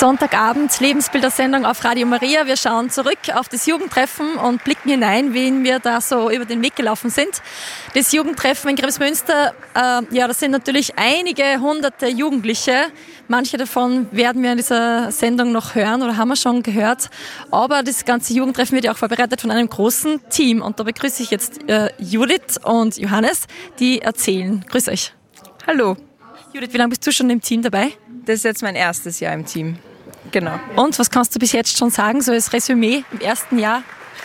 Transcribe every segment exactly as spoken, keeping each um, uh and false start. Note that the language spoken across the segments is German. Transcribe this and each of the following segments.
Sonntagabend, Lebensbilder-Sendung auf Radio Maria. Wir schauen zurück auf das Jugendtreffen und blicken hinein, wen wir da so über den Weg gelaufen sind. Das Jugendtreffen in Kremsmünster, äh, ja, das sind natürlich einige hunderte Jugendliche. Manche davon werden wir in dieser Sendung noch hören oder haben wir schon gehört. Aber das ganze Jugendtreffen wird ja auch vorbereitet von einem großen Team. Und da begrüße ich jetzt äh, Judith und Johannes, die erzählen. Grüß euch. Hallo. Judith, wie lange bist du schon im Team dabei? Das ist jetzt mein erstes Jahr im Team. Genau. Und was kannst du bis jetzt schon sagen, so als Resümee im ersten Jahr?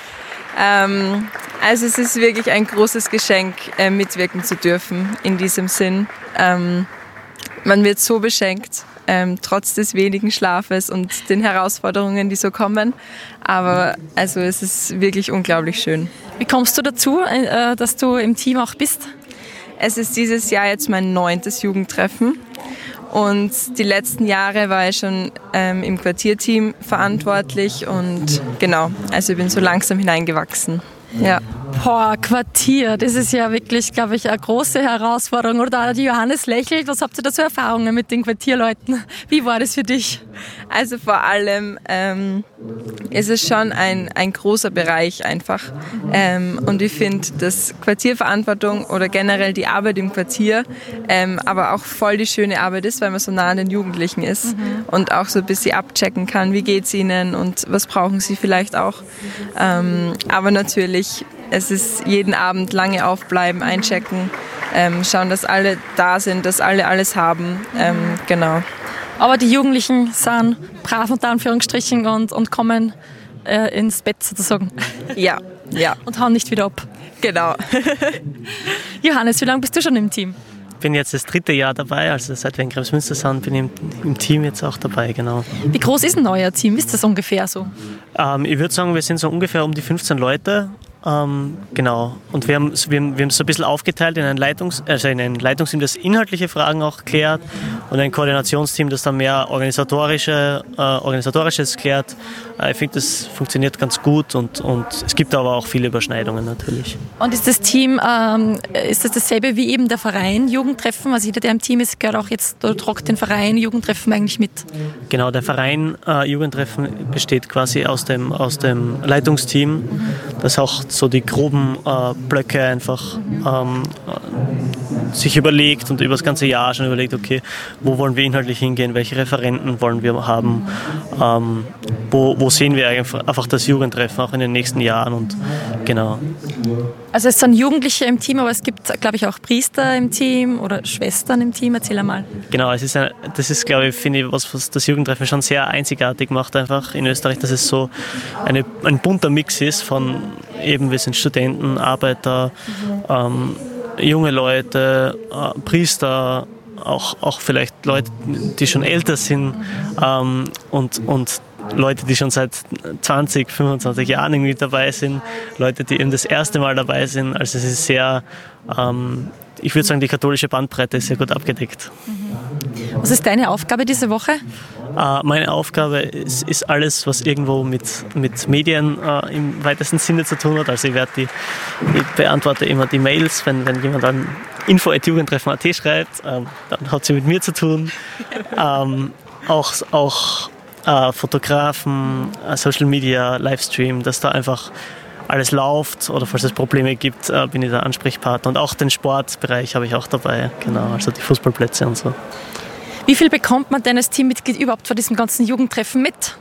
Ähm, also es ist wirklich ein großes Geschenk, äh, mitwirken zu dürfen in diesem Sinn. Ähm, man wird so beschenkt, ähm, trotz des wenigen Schlafes und den Herausforderungen, die so kommen. Aber also es ist wirklich unglaublich schön. Wie kommst du dazu, äh, dass du im Team auch bist? Es ist dieses Jahr jetzt mein neuntes Jugendtreffen. Und die letzten Jahre war ich schon ähm, im Quartierteam verantwortlich und genau, also ich bin so langsam hineingewachsen. Ja. Boah, Quartier, das ist ja wirklich, glaube ich, eine große Herausforderung. Oder die Johannes lächelt, was habt ihr da so Erfahrungen mit den Quartierleuten? Wie war das für dich? Also vor allem ähm, ist es schon ein, ein großer Bereich einfach. Ähm, und ich finde, dass Quartierverantwortung oder generell die Arbeit im Quartier ähm, aber auch voll die schöne Arbeit ist, weil man so nah an den Jugendlichen ist mhm. und auch so ein bisschen abchecken kann, wie geht's ihnen und was brauchen sie vielleicht auch. Ähm, aber natürlich, es ist jeden Abend lange aufbleiben, einchecken, ähm, schauen, dass alle da sind, dass alle alles haben. Ähm, genau. Aber die Jugendlichen sind brav unter Anführungsstrichen und, und kommen äh, ins Bett sozusagen. Ja, ja. Und hauen nicht wieder ab. Genau. Johannes, wie lange bist du schon im Team? Ich bin jetzt das dritte Jahr dabei, also seit wir in Kremsmünster sind, bin ich im, im Team jetzt auch dabei, genau. Wie groß ist ein neuer Team? Ist das ungefähr so? Ähm, ich würde sagen, wir sind so ungefähr um die fünfzehn Leute. Ähm, genau. Und wir haben, wir, haben, wir haben es so ein bisschen aufgeteilt in ein, Leitungs-, also in ein Leitungsteam, das inhaltliche Fragen auch klärt und ein Koordinationsteam, das dann mehr organisatorische, äh, organisatorisches klärt. Äh, ich finde, das funktioniert ganz gut und, und es gibt aber auch viele Überschneidungen natürlich. Und ist das Team, ähm, ist das dasselbe wie eben der Verein Jugendtreffen? Also jeder, der im Team ist, gehört auch jetzt oder tragt den Verein Jugendtreffen eigentlich mit? Genau, der Verein äh, Jugendtreffen besteht quasi aus dem, aus dem Leitungsteam, das auch so die groben äh, Blöcke einfach ähm, sich überlegt und über das ganze Jahr schon überlegt, okay, wo wollen wir inhaltlich hingehen, welche Referenten wollen wir haben, ähm, wo, wo sehen wir einfach das Jugendtreffen auch in den nächsten Jahren und genau. Also es sind Jugendliche im Team, aber es gibt, glaube ich, auch Priester im Team oder Schwestern im Team. Erzähl einmal. Genau, es ist ein, das ist, glaube ich, finde ich, was, was das Jugendtreffen schon sehr einzigartig macht einfach in Österreich, dass es so eine, ein bunter Mix ist von eben, wir sind Studenten, Arbeiter, mhm. ähm, junge Leute, äh, Priester, auch, auch vielleicht Leute, die schon älter sind ähm, und, und Leute, die schon seit zwanzig, fünfundzwanzig Jahren irgendwie dabei sind, Leute, die eben das erste Mal dabei sind. Also es ist sehr, ähm, ich würde sagen, die katholische Bandbreite ist sehr gut abgedeckt. Was ist deine Aufgabe diese Woche? Äh, meine Aufgabe ist, ist alles, was irgendwo mit, mit Medien äh, im weitesten Sinne zu tun hat. Also ich, werde die, ich beantworte immer die Mails, wenn, wenn jemand an info at jugendtreffen punkt at schreibt, ähm, dann hat sie mit mir zu tun. Ähm, auch auch äh, Fotografen, äh, Social Media, Livestream, dass da einfach alles läuft oder falls es Probleme gibt, äh, bin ich der Ansprechpartner. Und auch den Sportbereich habe ich auch dabei, genau, also die Fußballplätze und so. Wie viel bekommt man denn als Teammitglied überhaupt von diesem ganzen Jugendtreffen mit?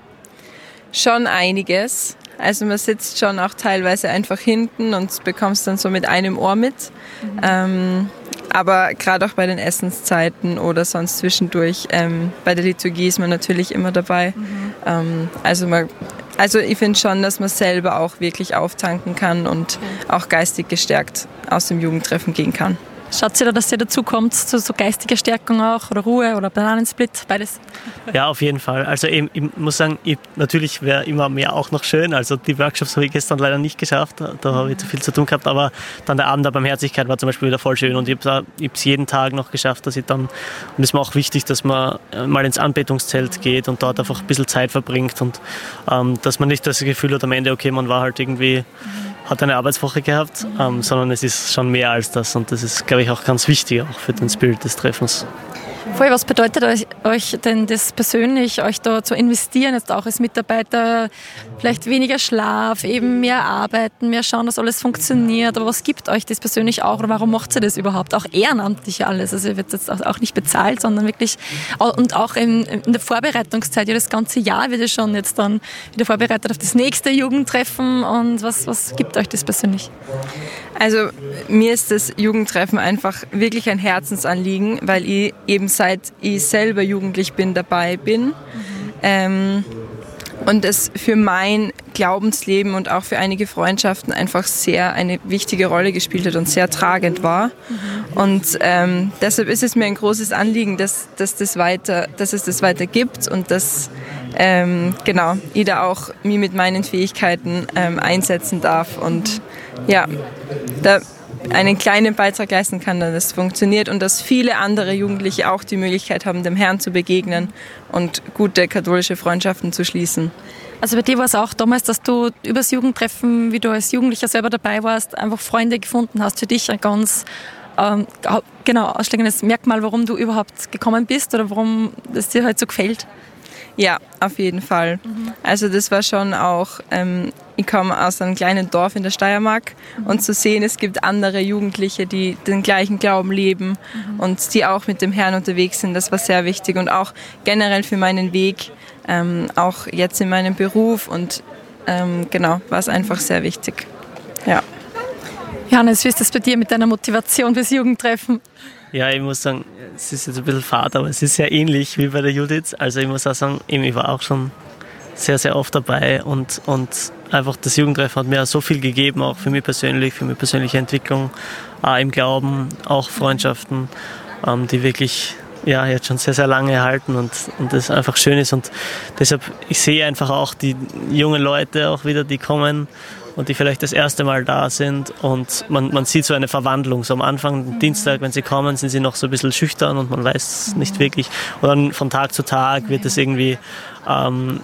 Schon einiges. Also man sitzt schon auch teilweise einfach hinten und bekommt es dann so mit einem Ohr mit. Mhm. Ähm, aber gerade auch bei den Essenszeiten oder sonst zwischendurch, ähm, bei der Liturgie ist man natürlich immer dabei. Mhm. Ähm, also, man, also ich finde schon, dass man selber auch wirklich auftanken kann und mhm. auch geistig gestärkt aus dem Jugendtreffen gehen kann. Schaut ihr da, dass ihr dazu kommt, zu so geistiger Stärkung auch oder Ruhe oder Bananensplit, beides? Ja, auf jeden Fall. Also ich, ich muss sagen, ich, natürlich wäre immer mehr auch noch schön. Also die Workshops habe ich gestern leider nicht geschafft, da habe ich zu viel zu tun gehabt. Aber dann der Abend der Barmherzigkeit war zum Beispiel wieder voll schön und ich habe es jeden Tag noch geschafft, dass ich dann, und es ist mir auch wichtig, dass man mal ins Anbetungszelt geht und dort einfach ein bisschen Zeit verbringt und ähm, dass man nicht das Gefühl hat am Ende, okay, man war halt irgendwie hat eine Arbeitswoche gehabt, mhm. ähm, sondern es ist schon mehr als das und das ist, glaube ich, auch ganz wichtig auch für den Spirit des Treffens. Voll, was bedeutet euch, euch denn das persönlich, euch da zu investieren, jetzt auch als Mitarbeiter, vielleicht weniger Schlaf, eben mehr arbeiten, mehr schauen, dass alles funktioniert, aber was gibt euch das persönlich auch oder warum macht ihr das überhaupt? Auch ehrenamtlich alles, also ihr werdet jetzt auch nicht bezahlt, sondern wirklich, und auch in, in der Vorbereitungszeit, ja das ganze Jahr wird ja schon jetzt dann wieder vorbereitet auf das nächste Jugendtreffen und was, was gibt euch das persönlich? Also mir ist das Jugendtreffen einfach wirklich ein Herzensanliegen, weil ich eben seit ich selber jugendlich bin, dabei bin. Mhm. Ähm, und es für mein Glaubensleben und auch für einige Freundschaften einfach sehr eine wichtige Rolle gespielt hat und sehr tragend war. Mhm. Und ähm, deshalb ist es mir ein großes Anliegen, dass, dass, das weiter, dass es das weiter gibt und dass ähm, genau, ich da auch mich mit meinen Fähigkeiten ähm, einsetzen darf und ja, da einen kleinen Beitrag leisten kann, dass es funktioniert und dass viele andere Jugendliche auch die Möglichkeit haben, dem Herrn zu begegnen und gute katholische Freundschaften zu schließen. Also bei dir war es auch damals, dass du übers Jugendtreffen, wie du als Jugendlicher selber dabei warst, einfach Freunde gefunden hast, für dich ein ganz ähm, genau ausschlagendes Merkmal, warum du überhaupt gekommen bist oder warum es dir halt so gefällt? Ja, auf jeden Fall. Mhm. Also das war schon auch, ähm, ich komme aus einem kleinen Dorf in der Steiermark mhm. und zu sehen, es gibt andere Jugendliche, die den gleichen Glauben leben mhm. und die auch mit dem Herrn unterwegs sind, das war sehr wichtig und auch generell für meinen Weg, ähm, auch jetzt in meinem Beruf und ähm, genau, war es einfach sehr wichtig. Ja. Johannes, wie ist das bei dir mit deiner Motivation fürs Jugendtreffen? Ja, ich muss sagen, es ist jetzt ein bisschen fad, aber es ist sehr ähnlich wie bei der Judith. Also ich muss auch sagen, ich war auch schon sehr, sehr oft dabei und, und einfach das Jugendtreffen hat mir so viel gegeben, auch für mich persönlich, für meine persönliche Entwicklung, auch im Glauben, auch Freundschaften, ähm, die wirklich ja, jetzt schon sehr, sehr lange halten und, und das einfach schön ist. Und deshalb, ich sehe einfach auch die jungen Leute auch wieder, die kommen und die vielleicht das erste Mal da sind und man, man sieht so eine Verwandlung. So am Anfang, mhm. Dienstag, wenn sie kommen, sind sie noch so ein bisschen schüchtern und man weiß mhm. nicht wirklich. Und dann von Tag zu Tag wird es irgendwie, ähm,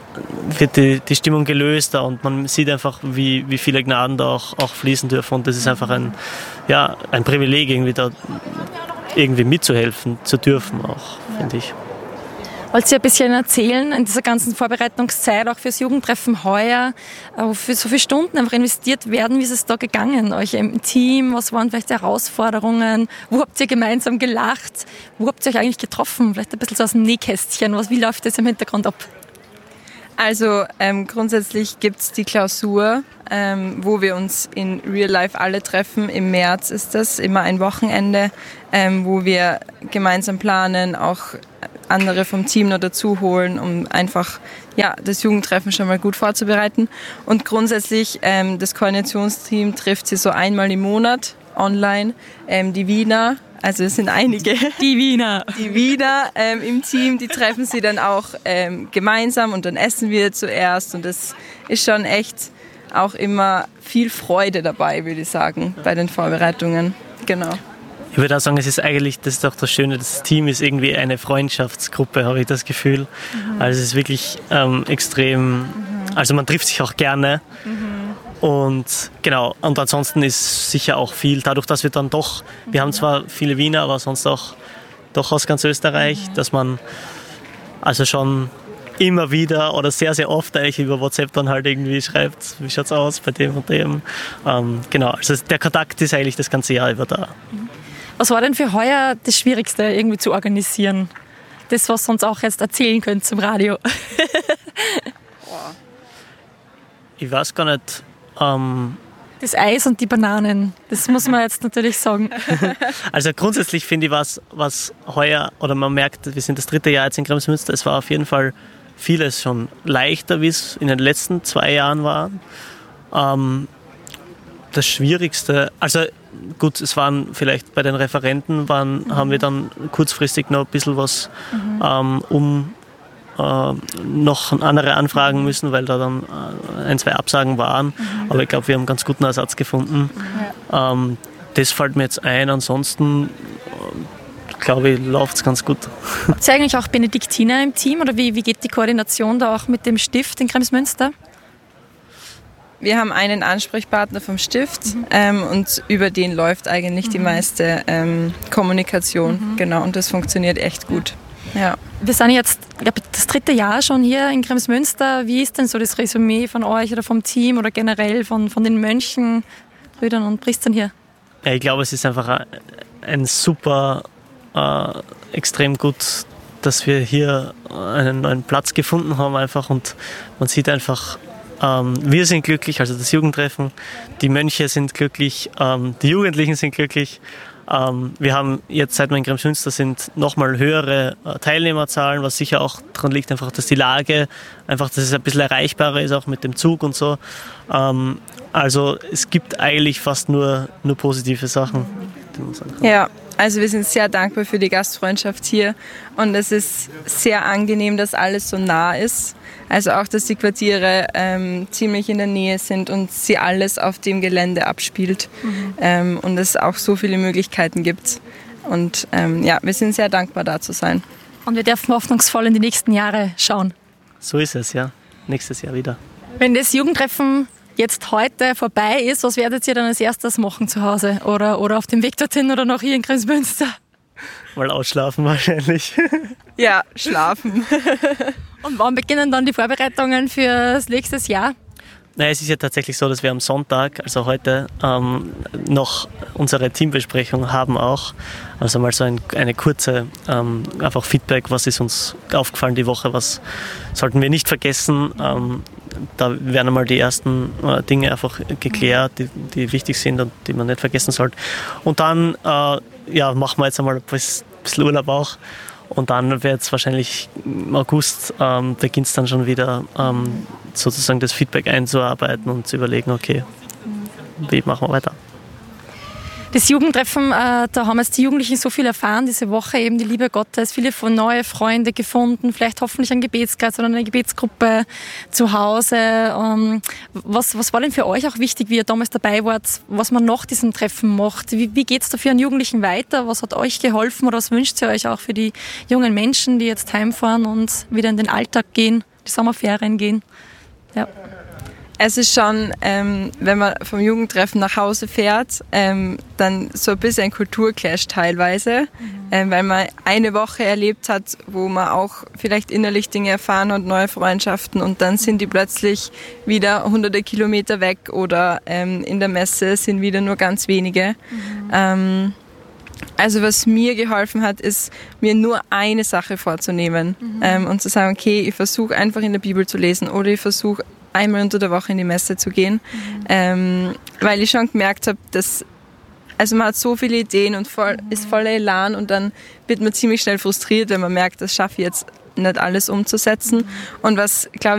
wird die, die Stimmung gelöster und man sieht einfach, wie, wie viele Gnaden da auch, auch fließen dürfen und das ist einfach ein, ja, ein Privileg, irgendwie da irgendwie mitzuhelfen zu dürfen auch, finde ich. Wollt ihr ein bisschen erzählen in dieser ganzen Vorbereitungszeit, auch fürs Jugendtreffen heuer, für so viele Stunden einfach investiert werden, wie ist es da gegangen, euch im Team, was waren vielleicht die Herausforderungen, wo habt ihr gemeinsam gelacht, wo habt ihr euch eigentlich getroffen, vielleicht ein bisschen so aus dem Nähkästchen, was, wie läuft das im Hintergrund ab? Also ähm, grundsätzlich gibt es die Klausur, ähm, wo wir uns in Real Life alle treffen. Im März ist das immer ein Wochenende, ähm, wo wir gemeinsam planen, auch andere vom Team noch dazu holen, um einfach ja, das Jugendtreffen schon mal gut vorzubereiten. Und grundsätzlich ähm, das Koordinationsteam trifft sich so einmal im Monat online. Ähm, die Wiener, also es sind einige. Die Wiener. Die Wiener ähm, im Team, die treffen sie dann auch ähm, gemeinsam und dann essen wir zuerst. Und das ist schon echt auch immer viel Freude dabei, würde ich sagen, bei den Vorbereitungen. Genau. Ich würde auch sagen, es ist eigentlich, das ist auch das Schöne, das Team ist irgendwie eine Freundschaftsgruppe, habe ich das Gefühl. Mhm. Also es ist wirklich ähm, extrem, mhm. also man trifft sich auch gerne. Mhm. Und genau, und ansonsten ist sicher auch viel, dadurch, dass wir dann doch, wir haben zwar viele Wiener, aber sonst auch doch aus ganz Österreich, mhm. dass man also schon immer wieder oder sehr, sehr oft eigentlich über WhatsApp dann halt irgendwie schreibt, wie schaut's aus bei dem und dem. Ähm, genau, also der Kontakt ist eigentlich das ganze Jahr über da. Mhm. Was war denn für heuer das Schwierigste irgendwie zu organisieren? Das, was ihr uns auch jetzt erzählen könnt zum Radio. Ich weiß gar nicht. Ähm das Eis und die Bananen, das muss man jetzt natürlich sagen. Also grundsätzlich finde ich, was, was heuer, oder man merkt, wir sind das dritte Jahr jetzt in Kremsmünster, es war auf jeden Fall vieles schon leichter, wie es in den letzten zwei Jahren war. Ähm das Schwierigste, also gut, es waren vielleicht bei den Referenten, waren, mhm. haben wir dann kurzfristig noch ein bisschen was mhm. ähm, um äh, noch andere anfragen müssen, weil da dann äh, ein, zwei Absagen waren. Mhm. Aber ich glaube, wir haben einen ganz guten Ersatz gefunden. Ja. Ähm, das fällt mir jetzt ein. Ansonsten äh, glaube ich, läuft es ganz gut. Habt ihr eigentlich auch Benediktiner im Team oder wie, wie geht die Koordination da auch mit dem Stift in Kremsmünster? wir haben einen Ansprechpartner vom Stift mhm. ähm, und über den läuft eigentlich mhm. die meiste ähm, Kommunikation. Mhm. Genau, und das funktioniert echt gut. Ja. Wir sind jetzt, ich glaube, das dritte Jahr schon hier in Kremsmünster. Wie ist denn so das Resümee von euch oder vom Team oder generell von, von den Mönchen, Brüdern und Priestern hier? Ja, ich glaube, es ist einfach ein, ein super, äh, extrem gut, dass wir hier einen neuen Platz gefunden haben einfach und man sieht einfach, ähm, wir sind glücklich, also das Jugendtreffen, die Mönche sind glücklich, ähm, die Jugendlichen sind glücklich. Ähm, wir haben jetzt, seit wir in Kremsmünster sind, nochmal höhere äh, Teilnehmerzahlen, was sicher auch daran liegt, einfach, dass die Lage, einfach, dass es ein bisschen erreichbarer ist, auch mit dem Zug und so. Ähm, also es gibt eigentlich fast nur, nur positive Sachen, die man sagen kann. Ja, also wir sind sehr dankbar für die Gastfreundschaft hier und es ist sehr angenehm, dass alles so nah ist. Also auch, dass die Quartiere ähm, ziemlich in der Nähe sind und sie alles auf dem Gelände abspielt mhm. ähm, und es auch so viele Möglichkeiten gibt. Und ähm, ja, wir sind sehr dankbar, da zu sein. Und wir dürfen hoffnungsvoll in die nächsten Jahre schauen. So ist es, ja. Nächstes Jahr wieder. Wenn das Jugendtreffen jetzt heute vorbei ist, was werdet ihr dann als erstes machen zu Hause? Oder, oder auf dem Weg dorthin oder noch hier in Kremsmünster? Mal ausschlafen wahrscheinlich. Ja, schlafen. Und wann beginnen dann die Vorbereitungen für das nächste Jahr? Naja, es ist ja tatsächlich so, dass wir am Sonntag, also heute, ähm, noch unsere Teambesprechung haben auch. Also mal so ein, eine kurze ähm, einfach Feedback, was ist uns aufgefallen die Woche, was sollten wir nicht vergessen. Ähm, da werden einmal die ersten äh, Dinge einfach geklärt, die, die wichtig sind und die man nicht vergessen sollte. Und dann äh, ja, machen wir jetzt einmal ein bisschen Urlaub auch. Und dann wird es wahrscheinlich im August, ähm, beginnt es dann schon wieder ähm, sozusagen das Feedback einzuarbeiten und zu überlegen, okay, wie machen wir weiter. Das Jugendtreffen, äh, da haben jetzt die Jugendlichen so viel erfahren diese Woche, eben die Liebe Gottes, viele neue Freunde gefunden, vielleicht hoffentlich ein Gebetskreis oder eine Gebetsgruppe zu Hause. Ähm, was, was war denn für euch auch wichtig, wie ihr damals dabei wart, was man nach diesem Treffen macht? Wie, wie geht es da für einen Jugendlichen weiter? Was hat euch geholfen oder was wünscht ihr euch auch für die jungen Menschen, die jetzt heimfahren und wieder in den Alltag gehen, die Sommerferien gehen? Ja. Es ist schon, ähm, wenn man vom Jugendtreffen nach Hause fährt, ähm, dann so ein bisschen ein Kulturclash teilweise, mhm. ähm, weil man eine Woche erlebt hat, wo man auch vielleicht innerlich Dinge erfahren hat, neue Freundschaften und dann sind die plötzlich wieder hunderte Kilometer weg oder ähm, in der Messe sind wieder nur ganz wenige. Mhm. Ähm, also was mir geholfen hat, ist, mir nur eine Sache vorzunehmen mhm. ähm, und zu sagen, okay, ich versuche einfach in der Bibel zu lesen oder ich versuche einmal unter der Woche in die Messe zu gehen, mhm. ähm, weil ich schon gemerkt habe, dass also man hat so viele Ideen und voll, mhm. ist voller Elan und dann wird man ziemlich schnell frustriert, wenn man merkt, das schaffe ich jetzt nicht alles umzusetzen. Mhm. Und was, glaube